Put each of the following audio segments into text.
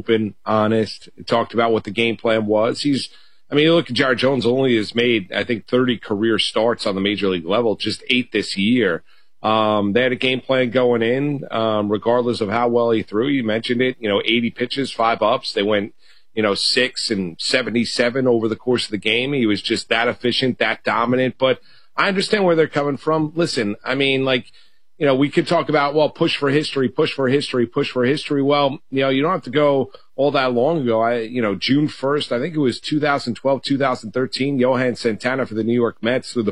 open, honest, talked about what the game plan was. You look at Jared Jones, only has made, I think, 30 career starts on the major league level, just 8 this year. They had a game plan going in, regardless of how well he threw. You mentioned it, 80 pitches, 5 ups. They went, 6 and 77 over the course of the game. He was just that efficient, that dominant. But I understand where they're coming from. Listen, we could talk about, well, push for history. Well, you don't have to go all that long ago. June 1st, I think it was 2012, 2013, Johan Santana for the New York Mets threw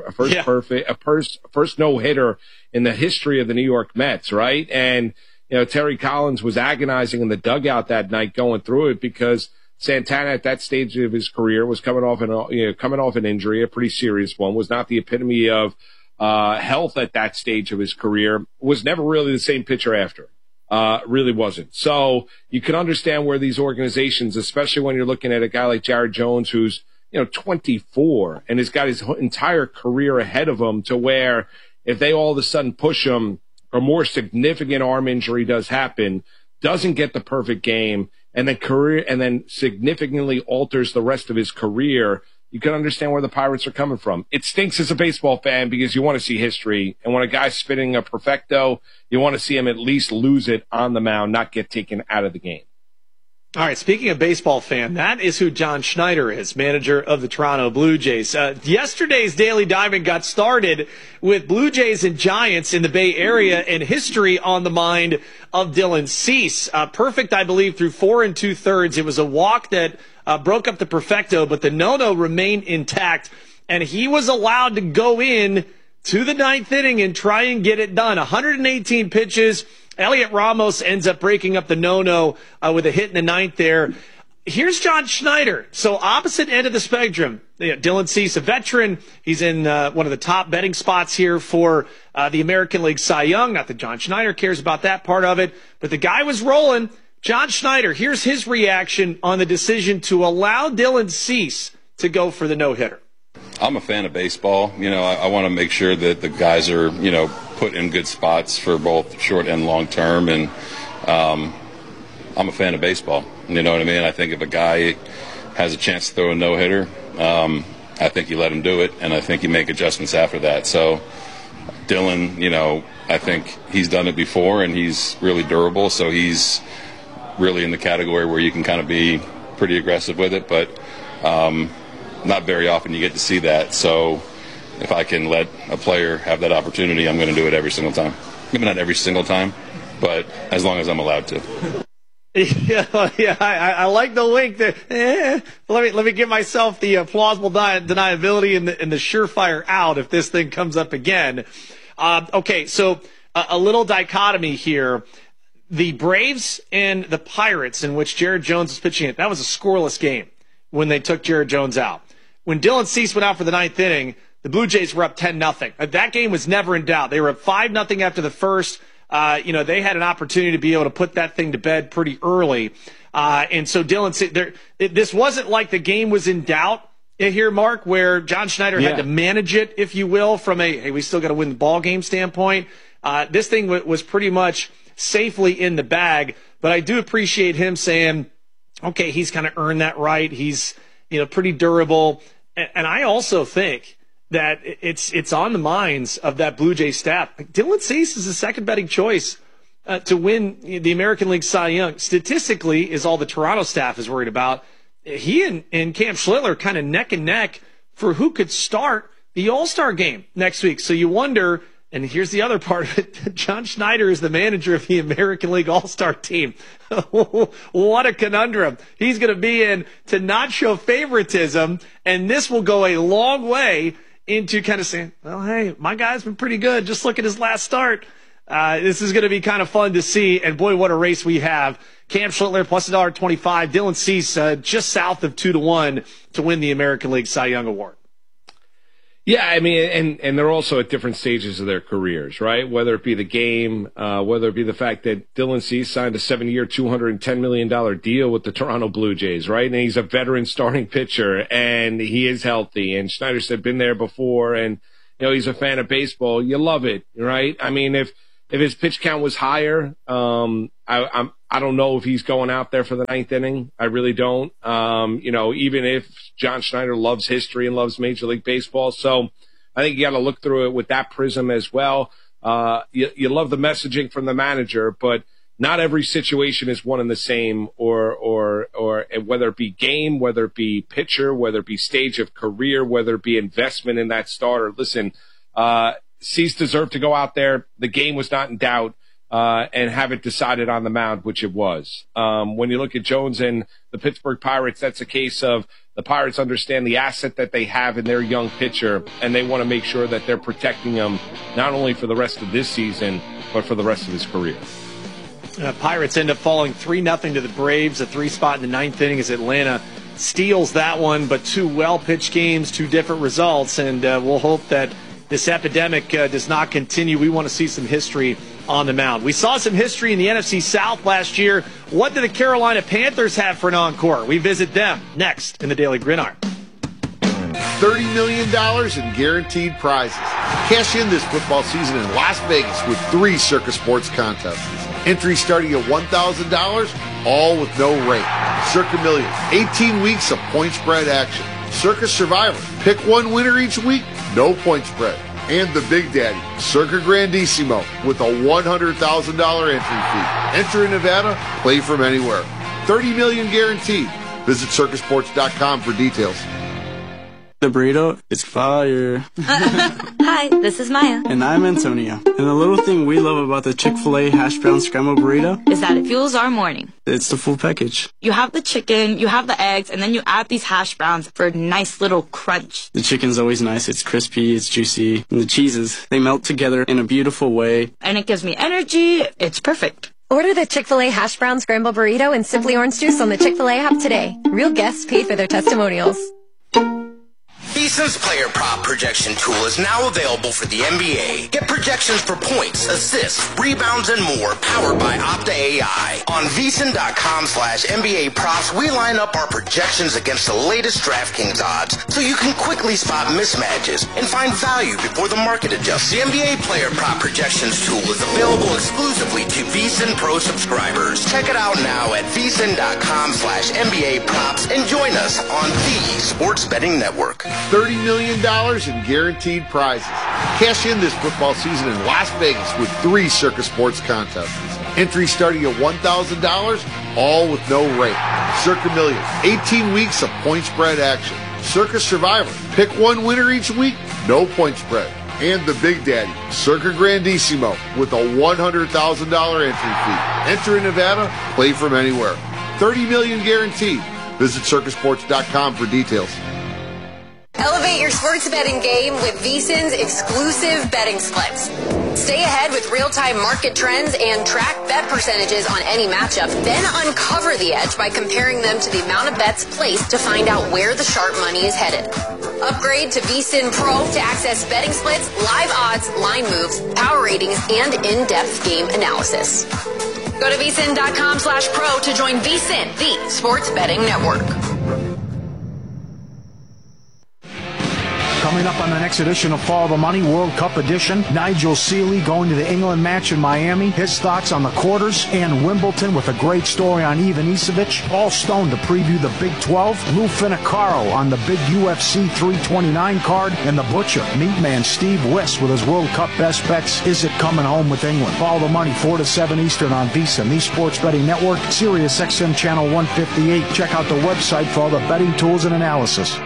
the first no-hitter in the history of the New York Mets, right? And, Terry Collins was agonizing in the dugout that night going through it because Santana at that stage of his career was coming off an injury, a pretty serious one, was not the epitome of health at that stage of his career, was never really the same pitcher after. Really wasn't. So you can understand where these organizations, especially when you're looking at a guy like Jared Jones, who's, 24 and has got his entire career ahead of him, to where if they all of a sudden push him, a more significant arm injury does happen, doesn't get the perfect game, and then significantly alters the rest of his career, you can understand where the Pirates are coming from. It stinks as a baseball fan because you want to see history. And when a guy's spinning a perfecto, you want to see him at least lose it on the mound, not get taken out of the game. All right, speaking of baseball fan, that is who John Schneider is, manager of the Toronto Blue Jays. Yesterday's Daily Diamond got started with Blue Jays and Giants in the Bay Area and history on the mind of Dylan Cease. Perfect, I believe, through 4 2/3. It was a walk that broke up the perfecto, but the no-no remained intact, and he was allowed to go in to the 9th inning and try and get it done. 118 pitches. Elliot Ramos ends up breaking up the no-no with a hit in the 9th there. Here's John Schneider. So opposite end of the spectrum. Dylan Cease, a veteran. He's in one of the top betting spots here for the American League Cy Young. Not that John Schneider cares about that part of it, but the guy was rolling. John Schneider, here's his reaction on the decision to allow Dylan Cease to go for the no-hitter. I'm a fan of baseball. I want to make sure that the guys are, put in good spots for both short and long term. And I'm a fan of baseball. You know what I mean? I think if a guy has a chance to throw a no-hitter, I think you let him do it, and I think you make adjustments after that. So Dylan, I think he's done it before, and he's really durable. So he's really in the category where you can kind of be pretty aggressive with it, but not very often you get to see that. So if I can let a player have that opportunity, I'm going to do it every single time. Maybe not every single time, but as long as I'm allowed to. I like the link there. Let me give myself the plausible deniability and the surefire out if this thing comes up again. Okay, so a little dichotomy here. The Braves and the Pirates, in which Jared Jones was pitching it, that was a scoreless game when they took Jared Jones out. When Dylan Cease went out for the 9th inning, the Blue Jays were up 10-0. That game was never in doubt. They were up 5-0 after the first. They had an opportunity to be able to put that thing to bed pretty early. And so Dylan Cease, this wasn't like the game was in doubt here, Mark, where John Schneider had to manage it, if you will, from a, hey, we still got to win the ball game standpoint. This thing was pretty much safely in the bag. But I do appreciate him saying, okay, he's kind of earned that right. He's, pretty durable. And I also think that it's on the minds of that Blue Jay staff. Dylan Cease is the second betting choice to win the American League Cy Young. Statistically, is all the Toronto staff is worried about. He and Cam Schlittler kind of neck and neck for who could start the All-Star game next week. So you wonder, and here's the other part of it, John Schneider is the manager of the American League All-Star team. What a conundrum. He's going to be in to not show favoritism, and this will go a long way into kind of saying, well, hey, my guy's been pretty good. Just look at his last start. This is going to be kind of fun to see, and boy, what a race we have. Cam Schlittler plus $1.25. Dylan Cease just south of 2-1 to win the American League Cy Young Award. Yeah, I mean, and they're also at different stages of their careers, right? Whether it be the game, whether it be the fact that Dylan Cease signed a 7-year, $210 million deal with the Toronto Blue Jays, right? And he's a veteran starting pitcher, and he is healthy. And Schneider said, been there before, and, he's a fan of baseball. You love it, right? I mean, if his pitch count was higher, I'm I don't know if he's going out there for the 9th inning. I really don't. Even if John Schneider loves history and loves Major League Baseball. So I think you got to look through it with that prism as well. You love the messaging from the manager, but not every situation is one and the same, or whether it be game, whether it be pitcher, whether it be stage of career, whether it be investment in that starter. Listen, Cease deserved to go out there. The game was not in doubt, and have it decided on the mound, which it was. When you look at Jones and the Pittsburgh Pirates, that's a case of the Pirates understand the asset that they have in their young pitcher, and they want to make sure that they're protecting him not only for the rest of this season, but for the rest of his career. Pirates end up falling 3-0 to the Braves, a 3-spot in the 9th inning as Atlanta steals that one, but 2 well-pitched games, 2 different results, and we'll hope that this epidemic does not continue. We want to see some history on the mound. We saw some history in the NFC South last year. What do the Carolina Panthers have for an encore? We visit them next in the Daily Gridiron. $30 million in guaranteed prizes. Cash in this football season in Las Vegas with 3 Circus Sports contests. Entry starting at $1,000, all with no rate. Circa Million, 18 weeks of point spread action. Circus Survivor, pick one winner each week, no point spread. And the Big Daddy, Circa Grandissimo, with a $100,000 entry fee. Enter in Nevada, play from anywhere. $30 million guaranteed. Visit circusports.com for details. The burrito is fire. Hi, this is Maya. And I'm Antonio. And the little thing we love about the Chick-fil-A hash brown scrambled burrito is that it fuels our morning. It's the full package. You have the chicken, you have the eggs, and then you add these hash browns for a nice little crunch. The chicken's always nice. It's crispy, it's juicy. And the cheeses, they melt together in a beautiful way. And it gives me energy. It's perfect. Order the Chick-fil-A hash brown scrambled burrito and Simply Orange Juice on the Chick-fil-A app today. Real guests paid for their testimonials. VSiN's player prop projection tool is now available for the NBA. Get projections for points, assists, rebounds, and more powered by Opta AI. On VSiN.com/NBA props, we line up our projections against the latest DraftKings odds so you can quickly spot mismatches and find value before the market adjusts. The NBA player prop projections tool is available exclusively to VSiN Pro subscribers. Check it out now at VSiN.com/NBA props and join us on the Sports Betting Network. $30 million in guaranteed prizes. Cash in this football season in Las Vegas with 3 Circus Sports contests. Entry starting at $1,000, all with no rate. Circa Million, 18 weeks of point spread action. Circus Survivor, pick one winner each week, no point spread. And the Big Daddy, Circa Grandissimo, with a $100,000 entry fee. Enter in Nevada, play from anywhere. $30 million guaranteed. Visit circusports.com for details. Elevate your sports betting game with VSiN's exclusive betting splits. Stay ahead with real-time market trends and track bet percentages on any matchup, then uncover the edge by comparing them to the amount of bets placed to find out where the sharp money is headed. Upgrade to VSiN Pro to access betting splits, live odds, line moves, power ratings, and in-depth game analysis. Go to VSiN.com/pro to join VSiN, the sports betting network. Coming up on the next edition of Follow the Money, World Cup edition, Nigel Seeley going to the England match in Miami, his thoughts on the quarters, and Wimbledon with a great story on Ivan Isavic. Paul Stone to preview the Big 12, Lou Finocchiaro on the big UFC 329 card, and the Butcher, Meatman Steve Wiss with his World Cup best bets. Is it coming home with England? Follow the Money, 4 to 7 Eastern on VSiN, the Sports Betting Network, Sirius XM Channel 158. Check out the website for all the betting tools and analysis.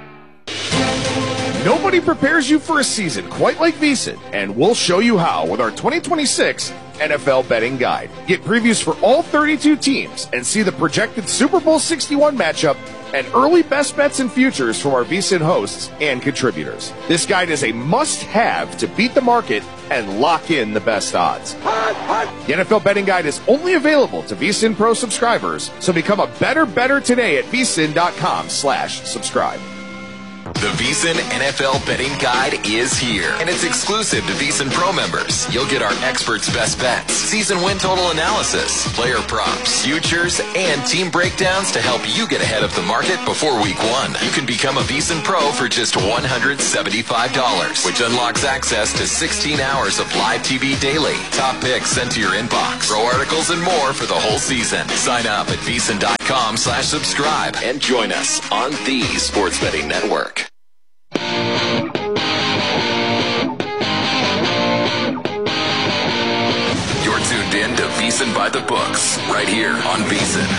Nobody prepares you for a season quite like VSiN, and we'll show you how with our 2026 NFL Betting Guide. Get previews for all 32 teams and see the projected Super Bowl 61 matchup and early best bets and futures from our VSiN hosts and contributors. This guide is a must-have to beat the market and lock in the best odds. The NFL Betting Guide is only available to VSiN Pro subscribers, so become a better today at VSiN.com/subscribe. The VEASAN NFL Betting Guide is here, and it's exclusive to VEASAN Pro members. You'll get our experts' best bets, season win total analysis, player props, futures, and team breakdowns to help you get ahead of the market before week 1. You can become a VEASAN Pro for just $175, which unlocks access to 16 hours of live TV daily, top picks sent to your inbox, pro articles, and more for the whole season. Sign up at VEASAN.com/subscribe and join us on the Sports Betting Network. You're tuned in to VEASAN by the Books, right here on VEASAN.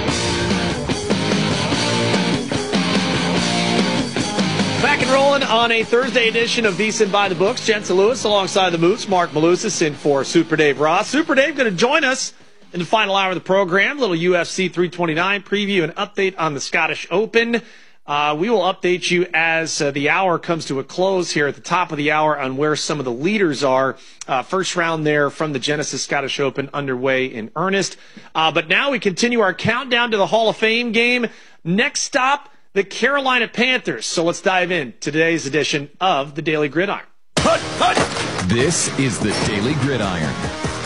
Back and rolling on a Thursday edition of VEASAN by the Books. Jensen Lewis alongside the Moose, Mark Malusis in for Super Dave Ross. Super Dave going to join us in the final hour of the program. A little UFC 329 preview and update on the Scottish Open. We will update you as the hour comes to a close here at the top of the hour on where some of the leaders are. First round there from the Genesis Scottish Open underway in earnest. But now we continue our countdown to the Hall of Fame game. Next stop, the Carolina Panthers. So let's dive in to today's edition of the Daily Gridiron. This is the Daily Gridiron.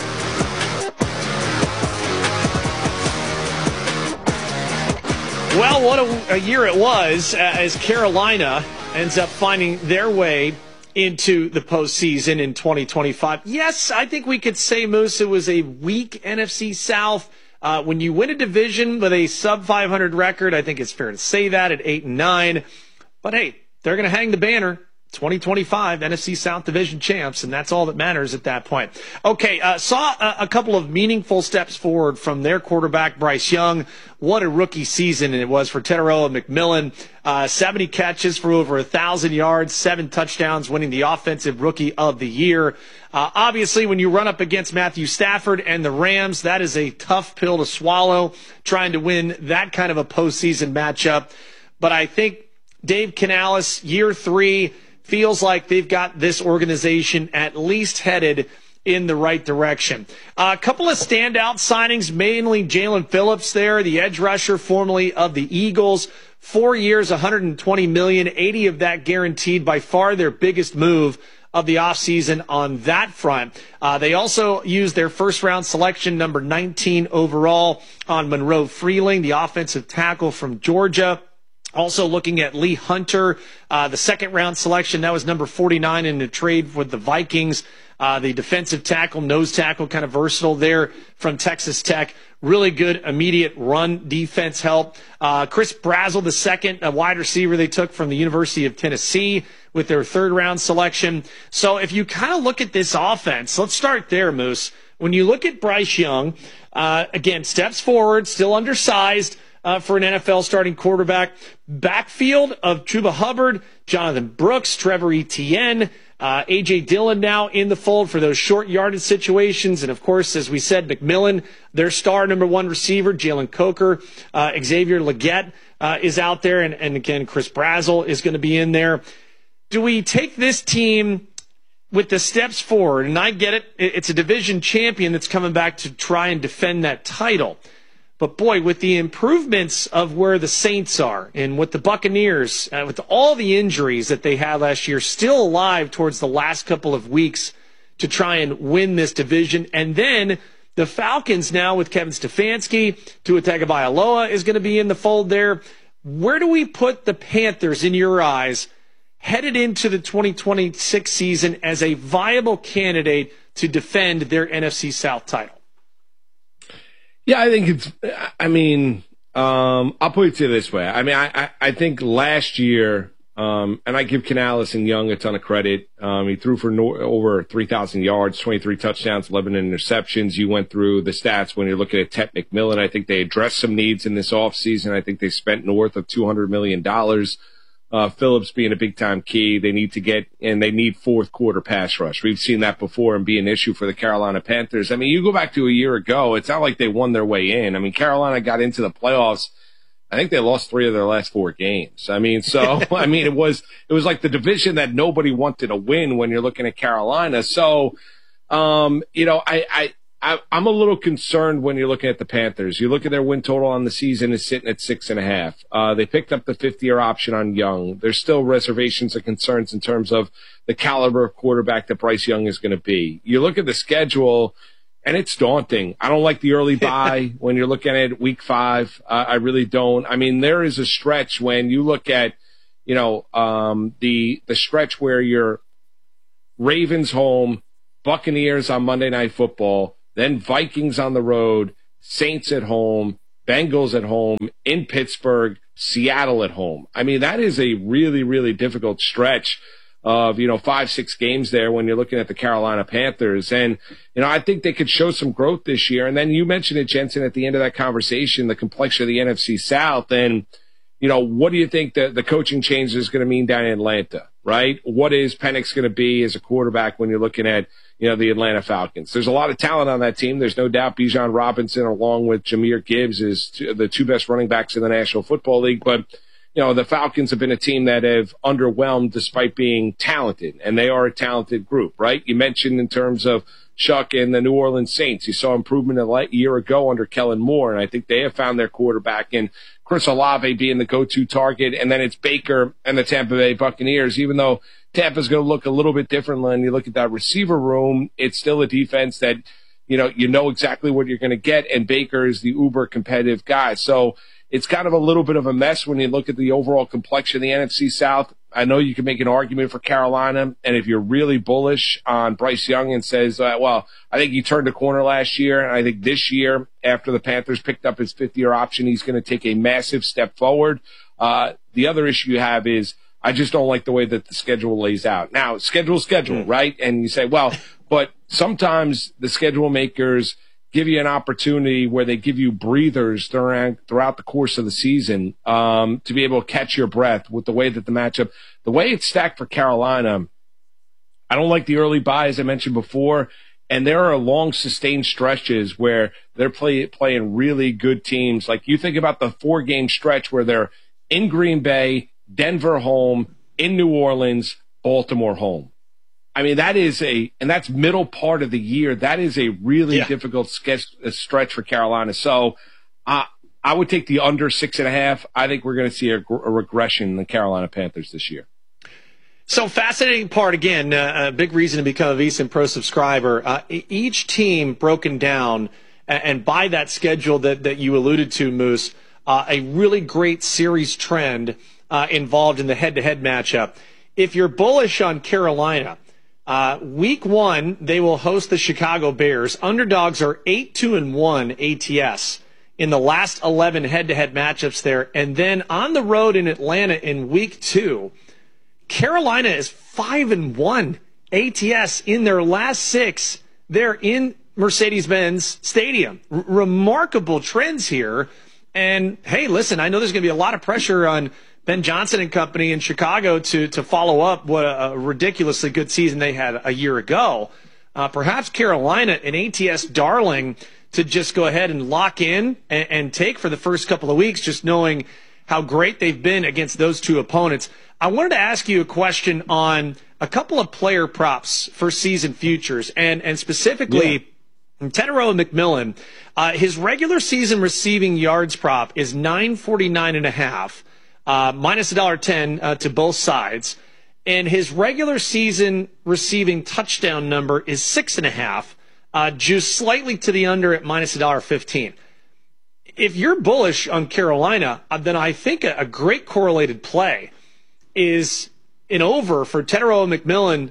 Well, what a year it was as Carolina ends up finding their way into the postseason in 2025. Yes, I think we could say, Moose, it was a weak NFC South. When you win a division with a sub-500 record, I think it's fair to say that at 8-9. But hey, they're going to hang the banner. 2025 NFC South Division champs, and that's all that matters at that point. Okay, saw a couple of meaningful steps forward from their quarterback, Bryce Young. What a rookie season it was for Teteroa McMillan. 70 catches for over 1,000 yards, 7 touchdowns, winning the Offensive Rookie of the Year. Obviously, when you run up against Matthew Stafford and the Rams, that is a tough pill to swallow, trying to win that kind of a postseason matchup. But I think Dave Canales, year 3, feels like they've got this organization at least headed in the right direction. A couple of standout signings, mainly Jalen Phillips there, the edge rusher formerly of the Eagles. 4 years, $120 million, 80 of that guaranteed, by far their biggest move of the offseason on that front. They also used their first-round selection, number 19 overall, on Monroe Freeling, the offensive tackle from Georgia. Also looking at Lee Hunter, the second-round selection. That was number 49 in the trade with the Vikings. The defensive tackle, nose tackle, kind of versatile there from Texas Tech. Really good immediate run defense help. Chris Brazzell, the second wide receiver they took from the University of Tennessee with their third-round selection. So if you kind of look at this offense, let's start there, Moose. When you look at Bryce Young, again, steps forward, still undersized, for an NFL starting quarterback. Backfield of Chuba Hubbard, Jonathan Brooks, Trevor Etienne, A.J. Dillon now in the fold for those short yardage situations. And, of course, as we said, McMillan, their star number 1 receiver, Jalen Coker, Xavier Legette is out there. And again, Chris Brazzell is going to be in there. Do we take this team with the steps forward? And I get it. It's a division champion that's coming back to try and defend that title. But, boy, with the improvements of where the Saints are and with the Buccaneers, with all the injuries that they had last year, still alive towards the last couple of weeks to try and win this division. And then the Falcons now with Kevin Stefanski, Tua Tagovailoa is going to be in the fold there. Where do we put the Panthers, in your eyes, headed into the 2026 season as a viable candidate to defend their NFC South title? Yeah, I think I'll put it to you this way. I think last year, and I give Canales and Young a ton of credit. He threw for over 3,000 yards, 23 touchdowns, 11 interceptions. You went through the stats when you're looking at Ted McMillan. I think they addressed some needs in this offseason. I think they spent north of $200 million. Phillips being a big-time key. They need fourth quarter pass rush. We've seen that before and be an issue for the Carolina Panthers. You go back to a year ago, it's not like they won their way in. Carolina got into the playoffs. I think they lost 3 of their last 4 games. It was like the division that nobody wanted to win when you're looking at Carolina. So, I'm a little concerned when you're looking at the Panthers. You look at their win total on the season is sitting at 6.5. They picked up the 5th-year option on Young. There's still reservations and concerns in terms of the caliber of quarterback that Bryce Young is going to be. You look at the schedule, and it's daunting. I don't like the early bye when you're looking at week 5. I really don't. I mean, there is a stretch when you look at, the stretch where you're Ravens home, Buccaneers on Monday Night Football, then Vikings on the road, Saints at home, Bengals at home, in Pittsburgh, Seattle at home. I mean, that is a really, really difficult stretch of, 5-6 games there when you're looking at the Carolina Panthers. And, I think they could show some growth this year. And then you mentioned it, Jensen, at the end of that conversation, the complexion of the NFC South. And, what do you think the coaching change is going to mean down in Atlanta, right? What is Penix going to be as a quarterback when you're looking at, the Atlanta Falcons? There's a lot of talent on that team. There's no doubt Bijan Robinson along with Jahmyr Gibbs is the 2 best running backs in the National Football League. But, the Falcons have been a team that have underwhelmed despite being talented, and they are a talented group, right? You mentioned in terms of Chuck and the New Orleans Saints, you saw improvement a year ago under Kellen Moore, and I think they have found their quarterback in Chris Olave being the go-to target, and then it's Baker and the Tampa Bay Buccaneers. Even though Tampa's going to look a little bit different when you look at that receiver room, it's still a defense that, you know exactly what you're going to get, and Baker is the uber competitive guy. So it's kind of a little bit of a mess when you look at the overall complexion of the NFC South. I know you can make an argument for Carolina, and if you're really bullish on Bryce Young and says, I think he turned a corner last year, and I think this year, after the Panthers picked up his 5th-year option, he's going to take a massive step forward. The other issue you have is I just don't like the way that the schedule lays out. Now, schedule, right? And you say, but sometimes the schedule makers give you an opportunity where they give you breathers throughout the course of the season to be able to catch your breath with the way that the way it's stacked for Carolina. I don't like the early bye, as I mentioned before, and there are long sustained stretches where they're playing really good teams. Like you think about the 4-game stretch where they're in Green Bay, Denver home, in New Orleans, Baltimore home. I mean, and that's middle part of the year. That is a really difficult stretch for Carolina. So I would take the under 6.5. I think we're going to see a regression in the Carolina Panthers this year. So fascinating part, again, a big reason to become a VSiN Pro subscriber. Each team broken down, and by that schedule that you alluded to, Moose, a really great series trend involved in the head-to-head matchup. If you're bullish on Carolina, week 1, they will host the Chicago Bears. Underdogs are 8-2-1 ATS in the last 11 head-to-head matchups there. And then on the road in Atlanta in week 2, Carolina is 5-1 ATS in their last 6. They're in Mercedes-Benz Stadium. Remarkable trends here. And hey, listen, I know there's going to be a lot of pressure on Ben Johnson and company in Chicago to follow up what a ridiculously good season they had a year ago. Perhaps Carolina, an ATS darling, to just go ahead and lock in and take for the first couple of weeks, just knowing how great they've been against those 2 opponents. I wanted to ask you a question on a couple of player props for season futures, and specifically Tetairoa McMillan. His regular season receiving yards prop is 949.5. Minus $1.10 to both sides. And his regular season receiving touchdown number is 6.5, juiced slightly to the under at minus $1.15. If you're bullish on Carolina, then I think a great correlated play is an over for Tetairoa McMillan,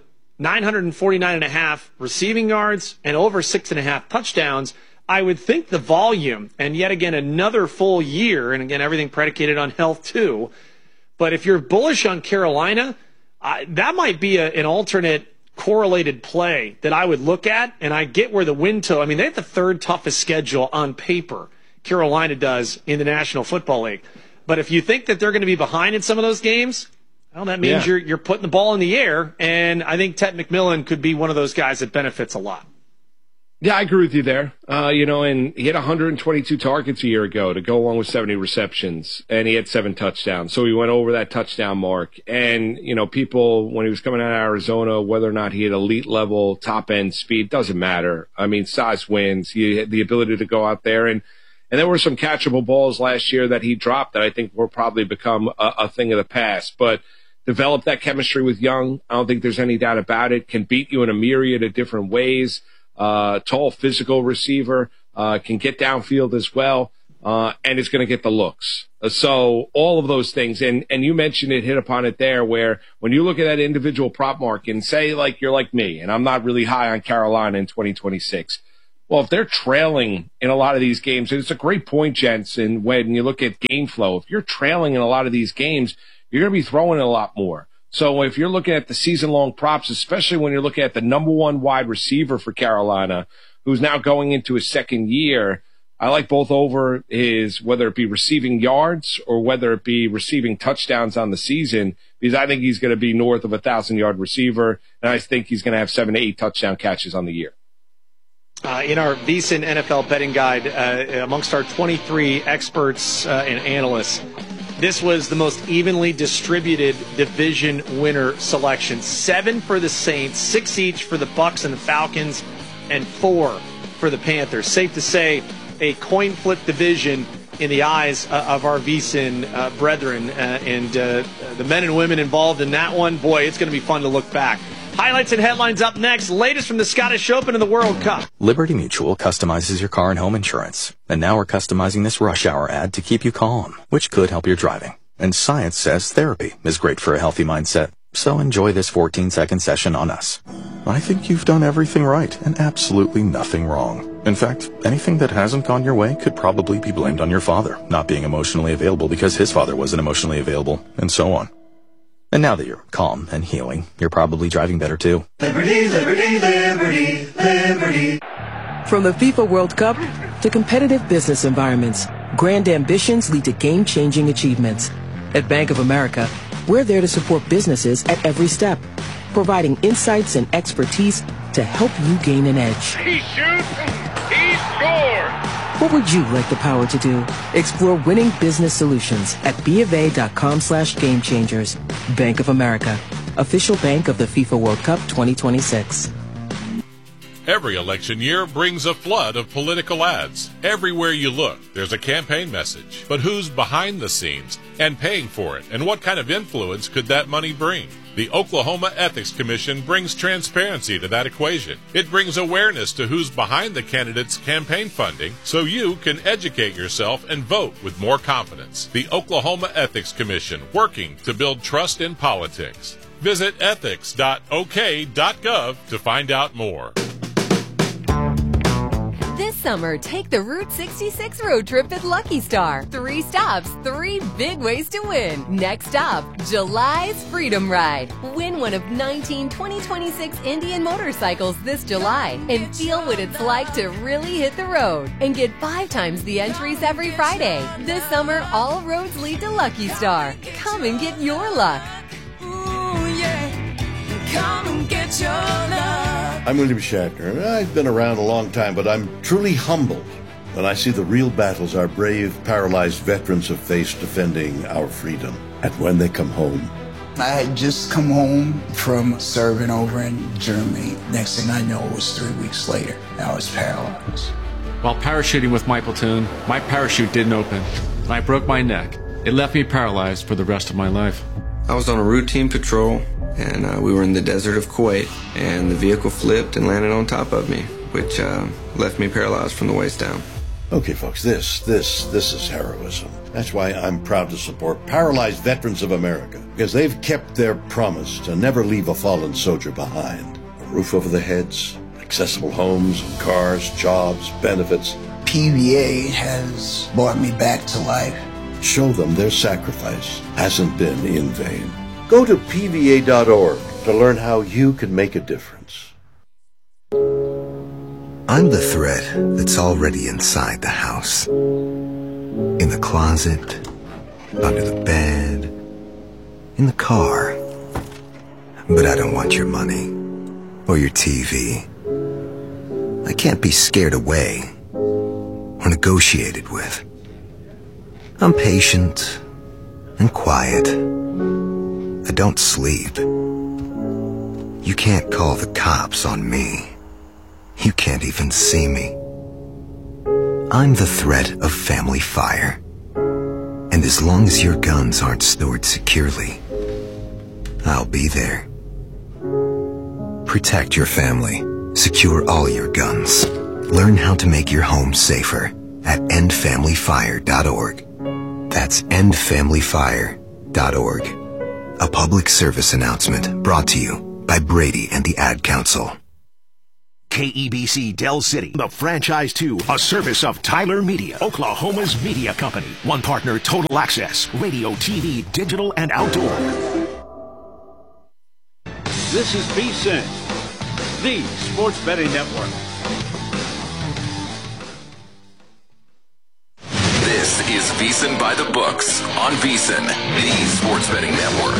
949.5 receiving yards and over 6.5 touchdowns. I would think the volume, and yet again, another full year, and again, everything predicated on health too. But if you're bullish on Carolina, that might be an alternate correlated play that I would look at. And I get where the win total, I mean, they have the 3rd toughest schedule on paper, Carolina does, in the National Football League. But if you think that they're going to be behind in some of those games, well, that means you're putting the ball in the air. And I think Tet McMillan could be one of those guys that benefits a lot. Yeah, I agree with you there. And he had 122 targets a year ago to go along with 70 receptions, and he had 7 touchdowns. So he went over that touchdown mark. And, people, when he was coming out of Arizona, whether or not he had elite level, top end speed, doesn't matter. I mean, size wins. He had the ability to go out there. And there were some catchable balls last year that he dropped that I think will probably become a thing of the past. But develop that chemistry with Young. I don't think there's any doubt about it. Can beat you in a myriad of different ways. Tall, physical receiver, can get downfield as well, and is going to get the looks. So all of those things, and you mentioned it, hit upon it there, where when you look at that individual prop market and say, like, you're like me, and I'm not really high on Carolina in 2026. Well, if they're trailing in a lot of these games, and it's a great point, gents, and when you look at game flow, if you're trailing in a lot of these games, you're going to be throwing a lot more. So if you're looking at the season-long props, especially when you're looking at the number 1 wide receiver for Carolina, who's now going into his second year, I like both over his, whether it be receiving yards or whether it be receiving touchdowns on the season, because I think he's going to be north of 1,000-yard receiver, and I think he's going to have 7 to 8 touchdown catches on the year. In our VSiN NFL betting guide, amongst our 23 experts and analysts, this was the most evenly distributed division winner selection. 7 for the Saints, 6 each for the Bucs and the Falcons, and 4 for the Panthers. Safe to say, a coin flip division in the eyes of our VSiN brethren. And the men and women involved in that one, boy, it's going to be fun to look back. Highlights and headlines up next. Latest from the Scottish Open and the World Cup. Liberty Mutual customizes your car and home insurance. And now we're customizing this rush hour ad to keep you calm, which could help your driving. And science says therapy is great for a healthy mindset. So enjoy this 14-second session on us. I think you've done everything right and absolutely nothing wrong. In fact, anything that hasn't gone your way could probably be blamed on your father not being emotionally available because his father wasn't emotionally available, and so on. And now that you're calm and healing, you're probably driving better too. Liberty, liberty, liberty, liberty. From the FIFA World Cup to competitive business environments, grand ambitions lead to game-changing achievements. At Bank of America, we're there to support businesses at every step, providing insights and expertise to help you gain an edge. He shoots, he scores. What would you like the power to do? Explore winning business solutions at BofA.com/gamechangers. Bank of America, official bank of the FIFA World Cup 2026. Every election year brings a flood of political ads. Everywhere you look, there's a campaign message. But who's behind the scenes and paying for it? And what kind of influence could that money bring? The Oklahoma Ethics Commission brings transparency to that equation. It brings awareness to who's behind the candidate's campaign funding so you can educate yourself and vote with more confidence. The Oklahoma Ethics Commission, working to build trust in politics. Visit ethics.ok.gov to find out more. This summer, take the Route 66 road trip at Lucky Star. 3 stops, 3 big ways to win. Next stop, July's Freedom Ride. Win one of 19 2026 Indian motorcycles this July and feel what it's like to really hit the road. And get 5 times the entries every Friday. This summer, all roads lead to Lucky Star. Come and get your luck. Ooh, yeah. Come and get your luck. I'm William Shatner. I've been around a long time, but I'm truly humbled when I see the real battles our brave, paralyzed veterans have faced defending our freedom. And when they come home. I had just come home from serving over in Germany. Next thing I know, it was 3 weeks later. I was paralyzed. While parachuting with my platoon, my parachute didn't open, and I broke my neck. It left me paralyzed for the rest of my life. I was on a routine patrol, and we were in the desert of Kuwait, and the vehicle flipped and landed on top of me, which left me paralyzed from the waist down. Okay, folks, this is heroism. That's why I'm proud to support Paralyzed Veterans of America, because they've kept their promise to never leave a fallen soldier behind. A roof over their heads, accessible homes, cars, jobs, benefits. PVA has brought me back to life. Show them their sacrifice hasn't been in vain. Go to PVA.org to learn how you can make a difference. I'm the threat that's already inside the house. In the closet, under the bed, in the car. But I don't want your money or your TV. I can't be scared away or negotiated with. I'm patient and quiet. I don't sleep. You can't call the cops on me. You can't even see me. I'm the threat of family fire. And as long as your guns aren't stored securely, I'll be there. Protect your family. Secure all your guns. Learn how to make your home safer at endfamilyfire.org. That's endfamilyfire.org. A public service announcement brought to you by Brady and the Ad Council. KEBC Del City, the franchise 2, a service of Tyler Media, Oklahoma's media company. One partner, Total Access, radio, TV, digital, and outdoor. This is VSiN, the Sports Betting Network. This is VSiN by the Books on VSiN, the Sports Betting Network.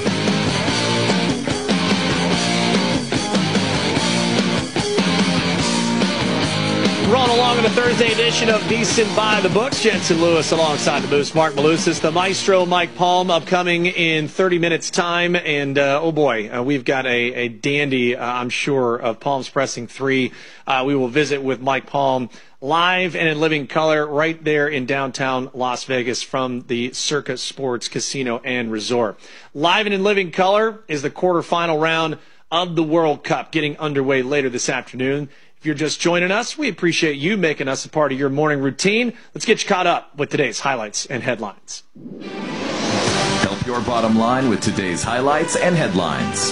Rolling along in the Thursday edition of VSiN by the Books. Jensen Lewis alongside the Moose, Mark Malusis, the Maestro, Mike Palm, upcoming in 30 minutes' time. And, oh boy, we've got a dandy, I'm sure, of Palms Pressing 3. We will visit with Mike Palm live and in living color right there in downtown Las Vegas from the Circa Sports Casino and Resort. Live and in living color is the quarterfinal round of the World Cup getting underway later this afternoon. If you're just joining us, we appreciate you making us a part of your morning routine. Let's get you caught up with today's highlights and headlines. Help your bottom line with today's highlights and headlines.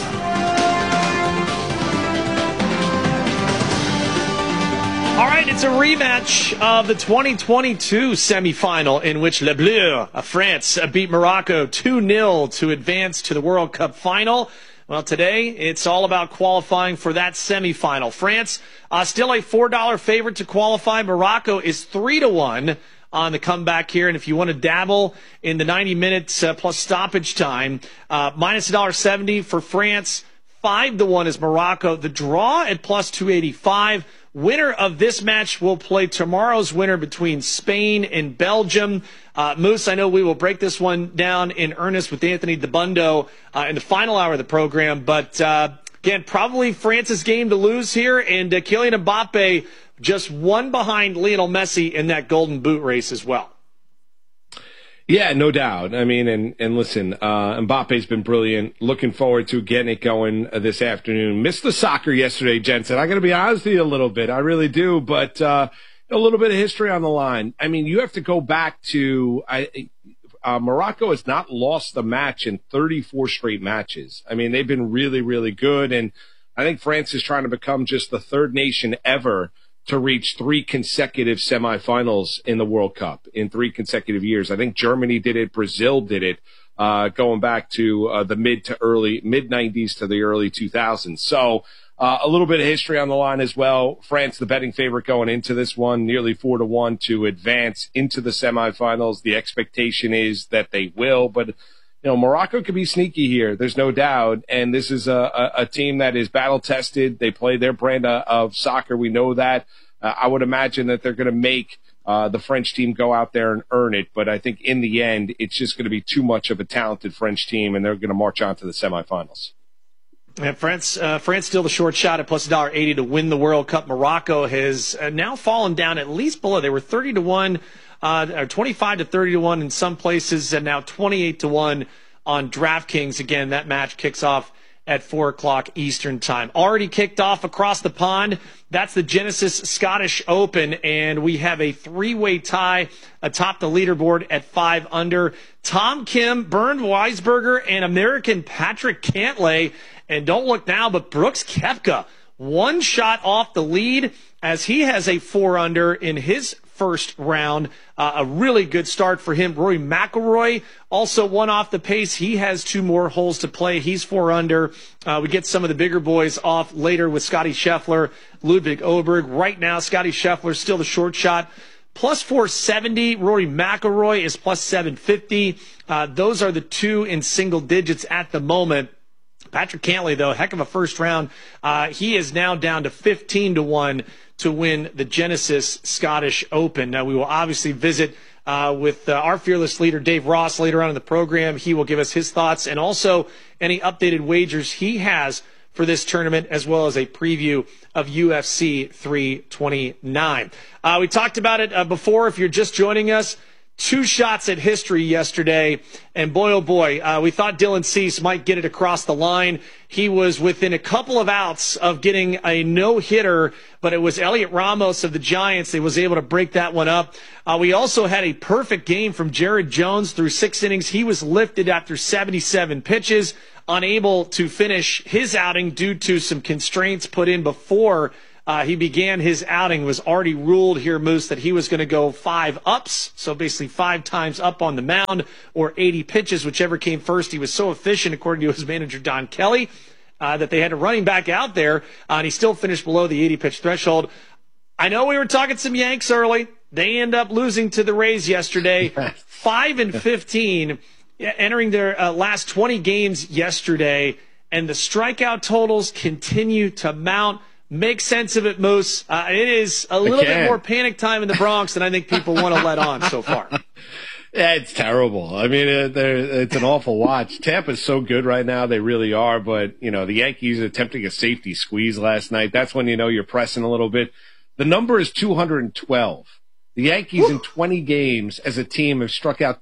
All right, it's a rematch of the 2022 semifinal in which Les Bleus of France beat Morocco 2-0 to advance to the World Cup final. Well, today it's all about qualifying for that semifinal. France still a $4 favorite to qualify. Morocco is 3-1 on the comeback here. And if you want to dabble in the 90 minutes plus stoppage time, minus $1.70 for France. 5-1 is Morocco. The draw at plus 285. Winner of this match will play tomorrow's winner between Spain and Belgium. Moose, I know we will break this one down in earnest with Anthony Dabundo in the final hour of the program. But, again, probably France's game to lose here. And Kylian Mbappe just one behind Lionel Messi in that golden boot race as well. Yeah, no doubt. I mean, and listen, Mbappe's been brilliant. Looking forward to getting it going this afternoon. Missed the soccer yesterday, Jensen. I got to be honest with you a little bit. I really do. But a little bit of history on the line. I mean, you have to go back to Morocco has not lost a match in 34 straight matches. I mean, they've been really, really good. And I think France is trying to become just the third nation ever to reach 3 consecutive semifinals in the World Cup in 3 consecutive years. I think Germany did it. Brazil did it, going back to the mid-90s to the early 2000s. So a little bit of history on the line as well. France, the betting favorite going into this one, nearly 4-1 to advance into the semifinals. The expectation is that they will, but Morocco could be sneaky here. There's no doubt. And this is a team that is battle tested. They play their brand of soccer. We know that. I would imagine that they're going to make the French team go out there and earn it. But I think in the end, it's just going to be too much of a talented French team, and they're going to march on to the semifinals. And France still the short shot at plus $1.80 to win the World Cup. Morocco has now fallen down at least below. They were 30-1. Or 25 to 30-1 in some places, and now 28-1 on DraftKings. Again, that match kicks off at 4 o'clock Eastern time. Already kicked off across the pond. That's the Genesis Scottish Open, and we have a 3-way tie atop the leaderboard at 5 under. Tom Kim, Bernd Weisberger, and American Patrick Cantlay. And don't look now, but Brooks Koepka, one shot off the lead as he has a 4 under in his first round. A really good start for him. Rory McIlroy also one off the pace. He has 2 more holes to play. He's 4 under. We get some of the bigger boys off later with Scotty Scheffler, Ludwig Oberg. Right now, Scotty Scheffler still the short shot. Plus 470. Rory McIlroy is plus 750. Those are the 2 in single digits at the moment. Patrick Cantlay, though, heck of a first round. He is now down to 15-1 to win the Genesis Scottish Open. Now, we will obviously visit with our fearless leader, Dave Ross, later on in the program. He will give us his thoughts and also any updated wagers he has for this tournament, as well as a preview of UFC 329. We talked about it before. If you're just joining us, 2 shots at history yesterday, and boy, oh boy, we thought Dylan Cease might get it across the line. He was within a couple of outs of getting a no-hitter, but it was Elliot Ramos of the Giants that was able to break that one up. We also had a perfect game from Jared Jones through 6 innings. He was lifted after 77 pitches, unable to finish his outing due to some constraints put in before he began his outing. Was already ruled here, Moose, that he was going to go 5 ups, so basically 5 times up on the mound, or 80 pitches, whichever came first. He was so efficient, according to his manager, Don Kelly, that they had to run him back out there, and he still finished below the 80-pitch threshold. I know we were talking some Yanks early. They end up losing to the Rays yesterday, 5-15, entering their last 20 games yesterday, and the strikeout totals continue to mount. Make sense of it, Moose. It is a little bit more panic time in the Bronx than I think people want to let on so far. Yeah, it's terrible. I mean, it's an awful watch. Tampa's so good right now. They really are. But, the Yankees attempting a safety squeeze last night. That's when you're pressing a little bit. The number is 212. The Yankees in 20 games as a team have struck out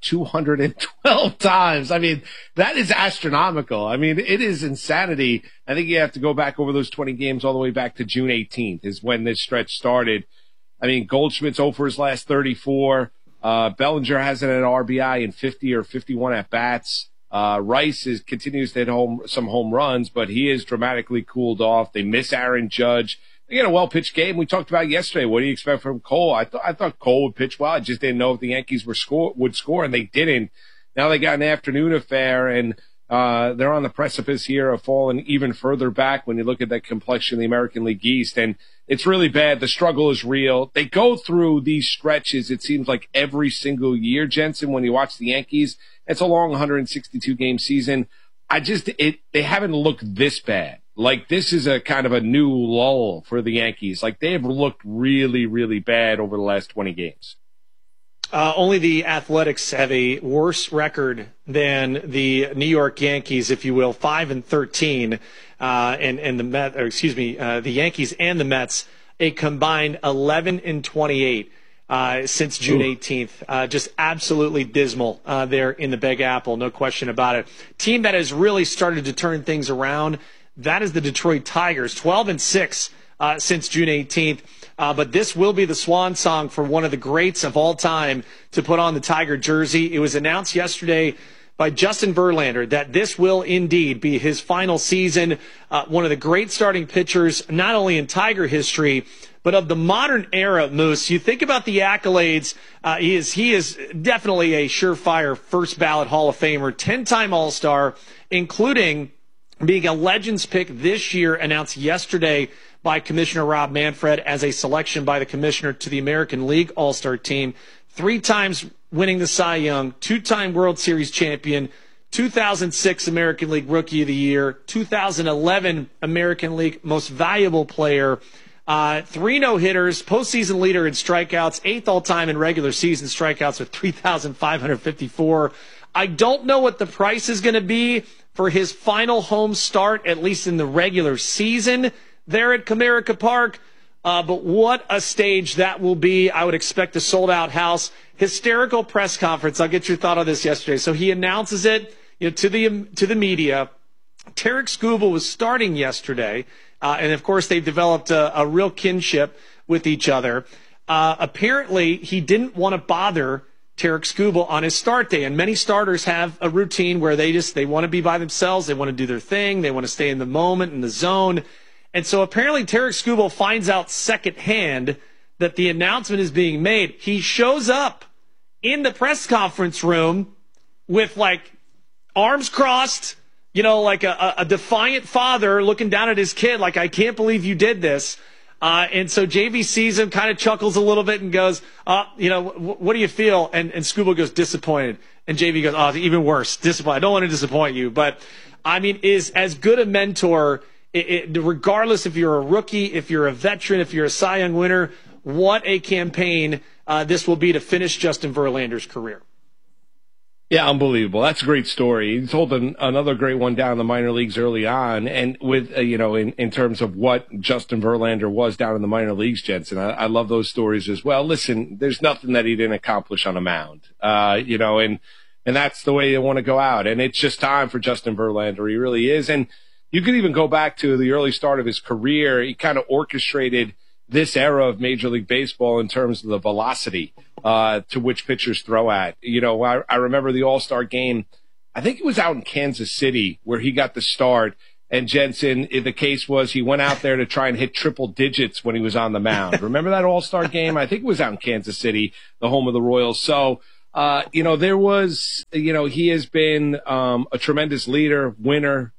212 times. I mean, that is astronomical. I mean, it is insanity. I think you have to go back over those 20 games all the way back to June 18th is when this stretch started. I mean, Goldschmidt's over his last 34. Bellinger hasn't an RBI in 50 or 51 at-bats. Rice continues to hit some home runs, but he is dramatically cooled off. They miss Aaron Judge. They get a well-pitched game. We talked about it yesterday. What do you expect from Cole? I thought Cole would pitch well. I just didn't know if the Yankees would score, and they didn't. Now they got an afternoon affair, and they're on the precipice here of falling even further back when you look at that complexion of the American League East. And it's really bad. The struggle is real. They go through these stretches, it seems like every single year, Jensen, when you watch the Yankees. It's a long 162-game season. They haven't looked this bad. Like, this is a kind of a new lull for the Yankees. Like, they have looked really, really bad over the last 20 games. Only the Athletics have a worse record than the New York Yankees, if you will, 5-13, and the Yankees and the Mets a combined 11-28 since June 18th. Just absolutely dismal there in the Big Apple, no question about it. Team that has really started to turn things around, that is the Detroit Tigers, 12-6 since June 18th. But this will be the swan song for one of the greats of all time to put on the Tiger jersey. It was announced yesterday by Justin Verlander that this will indeed be his final season. One of the great starting pitchers, not only in Tiger history, but of the modern era, Moose. You think about the accolades. He is definitely a surefire first ballot Hall of Famer, 10-time All-Star, including being a Legends pick this year, announced yesterday by Commissioner Rob Manfred as a selection by the commissioner to the American League All-Star team. 3 times winning the Cy Young, 2-time World Series champion, 2006 American League Rookie of the Year, 2011 American League Most Valuable Player, 3 no-hitters, postseason leader in strikeouts, 8th all-time in regular season strikeouts with 3,554. I don't know what the price is going to be for his final home start, at least in the regular season there at Comerica Park. But what a stage that will be. I would expect a sold-out house. Hysterical press conference. I'll get your thought on this yesterday. So he announces it to the media. Tarek Skubal was starting yesterday. And, of course, they've developed a real kinship with each other. Apparently, he didn't want to bother Tarek Skubal on his start day. And many starters have a routine where they want to be by themselves. They want to do their thing. They want to stay in the moment, in the zone. And so apparently Tarek Skubal finds out secondhand that the announcement is being made. He shows up in the press conference room with, arms crossed, like a defiant father looking down at his kid like, I can't believe you did this. And so JV sees him, kind of chuckles a little bit and goes, what do you feel? And Scuba goes, disappointed. And JV goes, oh, even worse, disappointed. I don't want to disappoint you. But, I mean, is as good a mentor, regardless if you're a rookie, if you're a veteran, if you're a Cy Young winner, what a campaign this will be to finish Justin Verlander's career. Yeah, unbelievable. That's a great story. He told another great one down in the minor leagues early on, and with in terms of what Justin Verlander was down in the minor leagues, Jensen. I love those stories as well. Listen, there's nothing that he didn't accomplish on a mound, and that's the way you want to go out. And it's just time for Justin Verlander. He really is. And you could even go back to the early start of his career. He kind of orchestrated this era of Major League Baseball in terms of the velocity to which pitchers throw at. I remember the All-Star game. I think it was out in Kansas City where he got the start. And Jensen, the case was he went out there to try and hit triple digits when he was on the mound. Remember that All-Star game? I think it was out in Kansas City, the home of the Royals. So, there was, he has been a tremendous leader, winner.